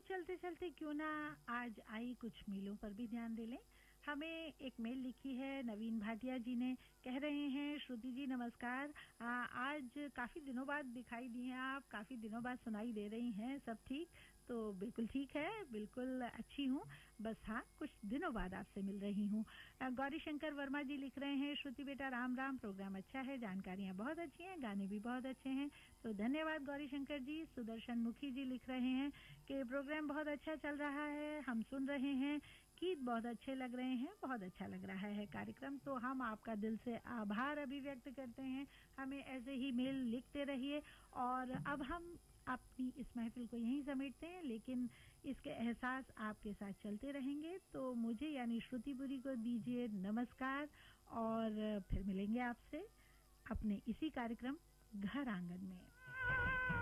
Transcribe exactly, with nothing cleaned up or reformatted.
चलते चलते क्यों ना आज आई कुछ मीलों पर भी ध्यान दे लें। हमें एक मेल लिखी है नवीन भाटिया जी ने, कह रहे हैं श्रुति जी नमस्कार, आ, आज काफ़ी दिनों बाद दिखाई दी हैं आप, काफ़ी दिनों बाद सुनाई दे रही हैं, सब ठीक? तो बिल्कुल ठीक है, बिल्कुल अच्छी हूँ, बस हाँ कुछ दिनों बाद आपसे मिल रही हूँ। गौरी शंकर वर्मा जी लिख रहे हैं श्रुति बेटा राम राम, प्रोग्राम अच्छा है, जानकारियाँ बहुत अच्छी हैं, गाने भी बहुत अच्छे हैं, तो धन्यवाद गौरी शंकर जी। सुदर्शन मुखी जी लिख रहे हैं कि प्रोग्राम बहुत अच्छा चल रहा है, हम सुन रहे हैं, गीत बहुत अच्छे लग रहे हैं, बहुत अच्छा लग रहा है कार्यक्रम, तो हम आपका दिल से आभार अभिव्यक्त करते हैं। हमें ऐसे ही मेल लिखते रहिए और अब हम अपनी इस महफिल को यहीं समेटते हैं, लेकिन इसके एहसास आपके साथ चलते रहेंगे। तो मुझे यानी श्रुतिपुरी को दीजिए नमस्कार और फिर मिलेंगे आपसे अपने इसी कार्यक्रम घर आंगन में।